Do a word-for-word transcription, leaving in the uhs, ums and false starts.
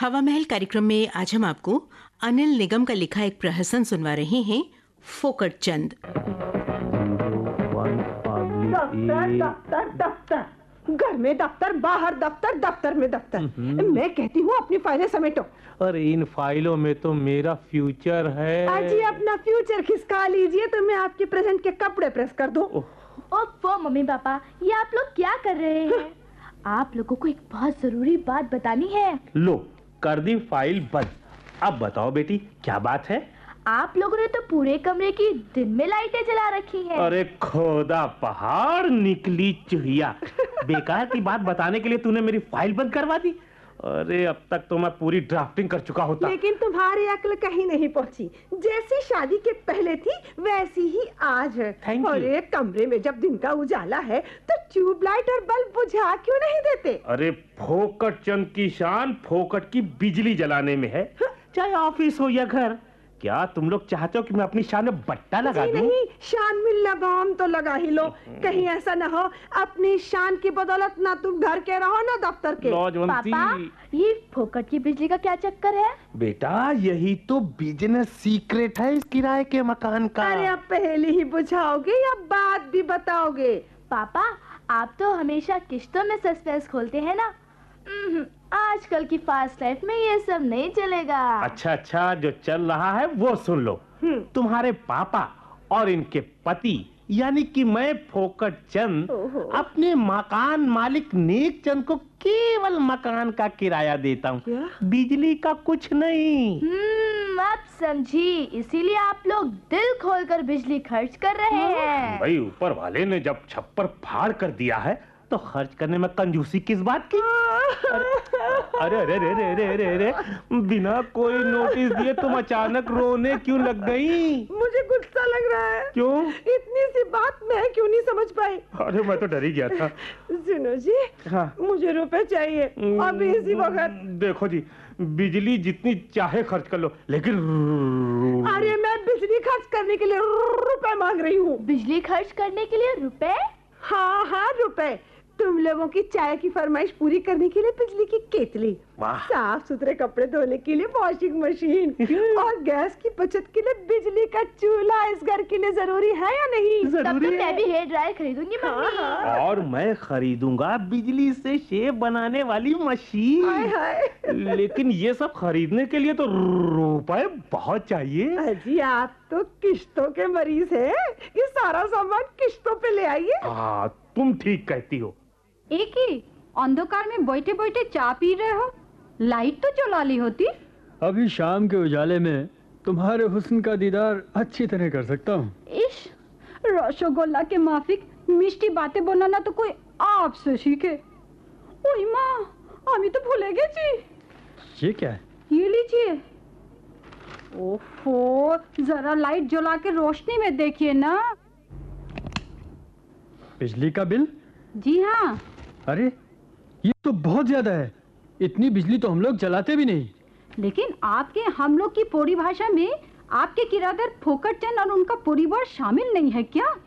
हवा महल कार्यक्रम में आज हम आपको अनिल निगम का लिखा एक प्रहसन सुनवा रहे हैं, फोकट चंद। दफ्तर दफ्तर दफ्तर, घर में दफ्तर, बाहर दफ्तर, दफ्तर में दफ्तर। मैं कहती हूँ अपनी फाइलें समेटो। और इन फाइलों में तो मेरा फ्यूचर है। अजी अपना फ्यूचर खिसका लीजिए तो मैं आपके प्रेजेंट के कपड़े प्रेस कर दूं। ओह मम्मी पापा, ये आप लोग क्या कर रहे हैं? आप लोगों को एक बहुत जरूरी बात बतानी है। लो कर दी फाइल बंद। अब बताओ बेटी क्या बात है? आप लोगों ने तो पूरे कमरे की दिन में लाइटें जला रखी हैं। अरे खोदा पहाड़ निकली चुहिया, बेकार की बात बताने के लिए तूने मेरी फाइल बंद करवा दी। अरे अब तक तो मैं पूरी ड्राफ्टिंग कर चुका होता। लेकिन तुम्हारी अक्ल कहीं नहीं पहुंची। जैसी शादी के पहले थी वैसी ही आज है। और एक कमरे में जब दिन का उजाला है तो ट्यूबलाइट और बल्ब बुझा क्यों नहीं देते? अरे फोकट चंद की शान फोकट की बिजली जलाने में है, चाहे ऑफिस हो या घर। क्या तुम लोग चाहते हो कि मैं अपनी शान में बट्टा लगा दूं? नहीं, शान में लगाम तो लगा ही लो। कहीं ऐसा ना हो अपनी शान की बदौलत ना तुम घर के रहो ना दफ्तर के। पापा, ये फोकट की बिजली का क्या चक्कर है? बेटा यही तो बिजनेस सीक्रेट है इस किराए के मकान का। अरे अब पहले ही बुझाओगे या बाद भी बताओगे? पापा आप तो हमेशा किश्तों में सस्पेंस खोलते हैं ना। आजकल की फास्ट लाइफ में ये सब नहीं चलेगा। अच्छा अच्छा, जो चल रहा है वो सुन लो। तुम्हारे पापा और इनके पति यानी कि मैं फोकट चंद अपने मकान मालिक नेक चंद को केवल मकान का किराया देता हूँ, बिजली का कुछ नहीं। हम्म, आप समझी, इसीलिए आप लोग दिल खोलकर बिजली खर्च कर रहे हैं। भाई ऊपर वाले ने जब छप्पर फाड़ कर दिया है तो खर्च करने में कंजूसी किस बात की? अरे अरे अरे अरे अरे अरे बिना कोई नोटिस दिए तुम अचानक रोने क्यों लग गई? मुझे गुस्सा लग रहा है। क्यों? इतनी सी बात मैं क्यों नहीं समझ पाई? अरे मैं तो डर ही गया था। सुनो जी, हाँ। मुझे रुपए चाहिए अभी इसी वक्त। देखो जी, बिजली जितनी चाहे खर्च कर लो, लेकिन अरे मैं बिजली खर्च करने के लिए रुपए मांग रही हूँ। बिजली खर्च करने के लिए रुपए? हाँ हाँ रुपए। तुम लोगों की चाय की फरमाइश पूरी करने के लिए बिजली की केतली, साफ सुथरे कपड़े धोने के लिए वॉशिंग मशीन और गैस की बचत के लिए बिजली का चूल्हा इस घर के लिए जरूरी है या नहीं? तब तो मैं भी हेयर ड्रायर खरीदूंगी मम्मी। हाँ, हाँ। और मैं खरीदूंगा बिजली से शेव बनाने वाली मशीन। हाय हाय। लेकिन ये सब खरीदने के लिए तो रुपए बहुत चाहिए। अजी आप तो किश्तों के मरीज हैं, ये सारा सामान किश्तों पे ले आइए। हाँ तुम ठीक कहती हो। एक ही अंधकार में बैठे बैठे चाय पी रहे हो, लाइट तो जला ली होती। अभी शाम के उजाले में तुम्हारे हुस्न का दीदार अच्छी तरह कर सकता हूँ। इश, रसगोल्ला के माफिक मिष्टी बातें बनाना तो कोई आपसे सीखे। ओए माँ, अभी तो भूले गए जी। ये क्या है? ये लीजिए। ओफो, जरा लाइट जला के रोशनी में देखिए ना। बिजली का बिल? जी हाँ। अरे ये तो बहुत ज्यादा है, इतनी बिजली तो हम लोग जलाते भी नहीं। लेकिन आपके हम लोग की परिभाषा में आपके किराएदार फोकट चंद और उनका परिवार शामिल नहीं है क्या?